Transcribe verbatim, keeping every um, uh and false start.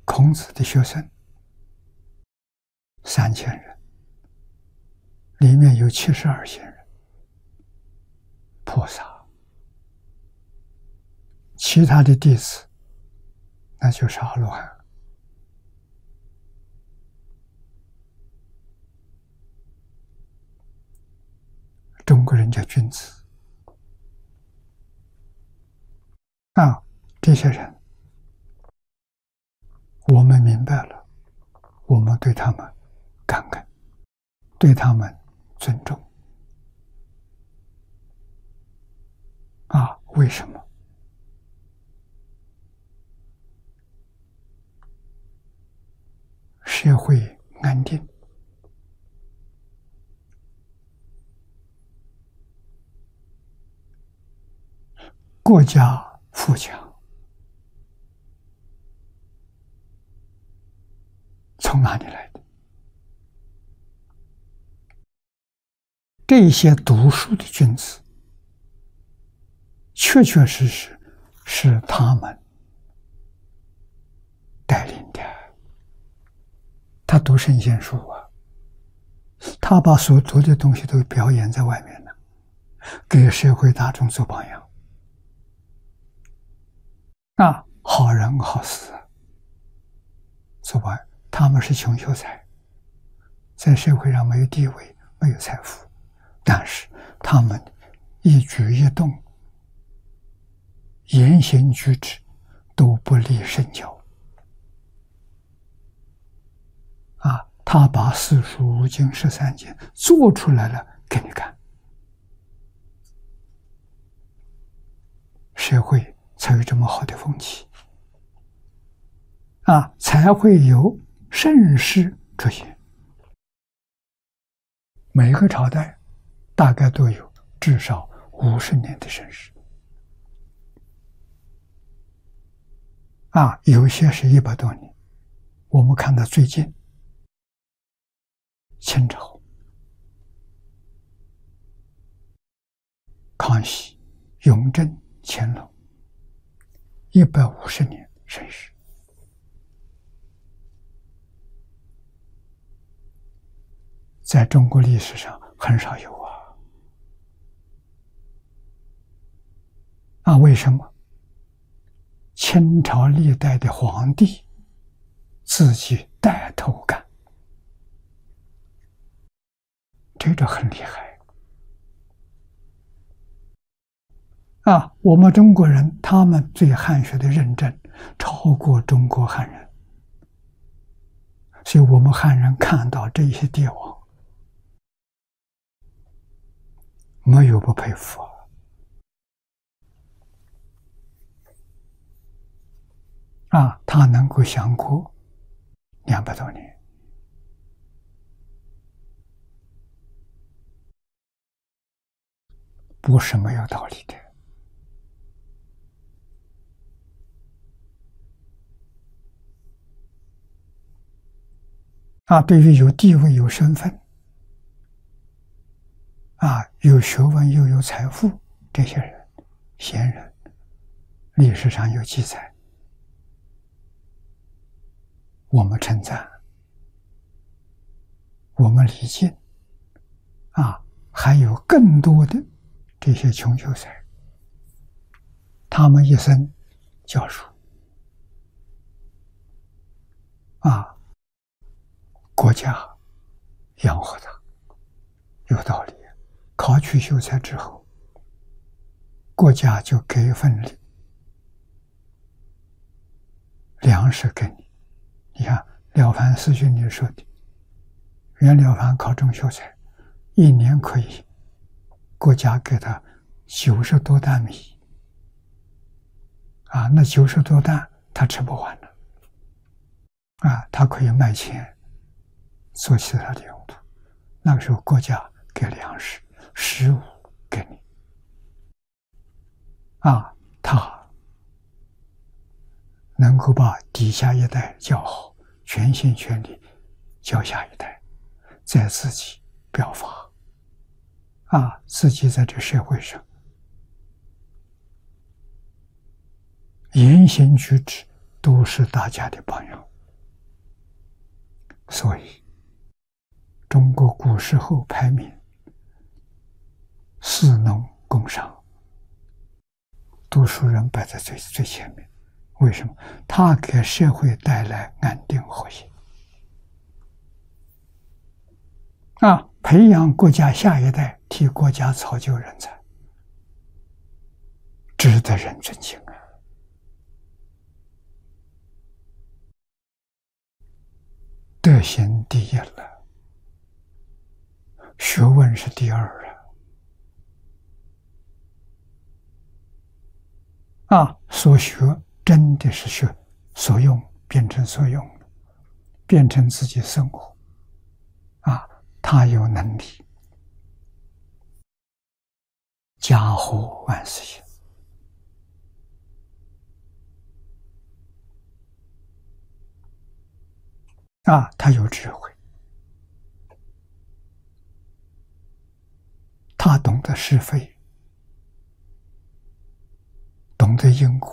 孔子的学生三千人，里面有七十二贤人、菩萨，其他的弟子那就是阿罗汉。中国人叫君子啊，这些人我们明白了，我们对他们感恩，对他们尊重啊。为什么？社会安定，国家富强，从哪里来的？这些读书的君子，确确实实是他们带领的。他读圣贤书啊，他把所读的东西都表演在外面了，给社会大众做榜样。啊，好人好事，做榜样。他们是穷秀才，在社会上没有地位，没有财富，但是他们一举一动、言行举止都不离圣教。啊，他把四书五经十三经做出来了给你看，社会才有这么好的风气啊，才会有盛世出现。每个朝代大概都有至少五十年的盛世啊，有些是一百多年。我们看到最近清朝、康熙、雍正、乾隆，一百五十年盛世。在中国历史上很少有啊！啊，为什么？清朝历代的皇帝自己带头干，这个很厉害啊！我们中国人，他们对汉学的认真超过中国汉人，所以我们汉人看到这些帝王，没有不佩服啊！啊，他能够享国两百多年，不是没有道理的。啊，对于有地位、有身份，啊，有学问又有财富，这些人，贤人，历史上有记载，我们称赞，我们礼敬，啊，还有更多的这些穷秀才，他们一生教书，啊，国家养活他，有道理。考取秀才之后，国家就给一份粮食给你。你看了凡四训里说的，袁了凡考中秀才，一年可以国家给他九十多担米啊，那九十多担他吃不完了啊，他可以卖钱做其他的用途。那个时候国家给粮食、食物给你啊，他能够把底下一代教好，全心全力教下一代，在自己表法啊，自己在这社会上言行举止都是大家的榜样所以，中国古时候排名，士农工商，读书人摆在最最前面。为什么？他给社会带来安定和谐啊，培养国家下一代，替国家造就人才，值得人尊敬啊！德行第一了，学问是第二了。啊，所学真的是学所用，变成所用了，变成自己生活。啊，他有能力，家和万事兴。啊，他有智慧，他懂得是非，懂得因果。